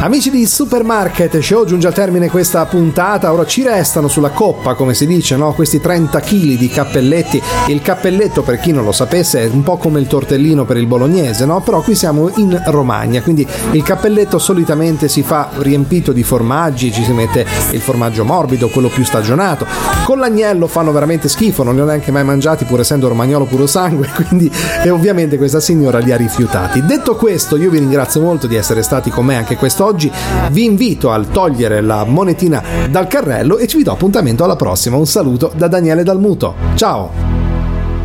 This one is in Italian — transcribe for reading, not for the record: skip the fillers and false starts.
Amici di Supermarket Show, giunge al termine questa puntata. Ora ci restano sulla coppa, come si dice, no? Questi 30 kg di cappelletti. Il cappelletto, per chi non lo sapesse, è un po' come il tortellino per il bolognese, no? Però qui siamo in Romagna, quindi il cappelletto solitamente si fa riempito di formaggi, ci si mette il formaggio morbido, quello più stagionato. Con l'agnello fanno veramente schifo, non li ho neanche mai mangiati, pur essendo romagnolo puro sangue, quindi e ovviamente questa signora li ha rifiutati. Detto questo, io vi ringrazio molto di essere stati con me anche quest'oggi. Vi invito a togliere la monetina dal carrello e ci vi do appuntamento alla prossima. Un saluto da Daniele Dalmuto. Ciao!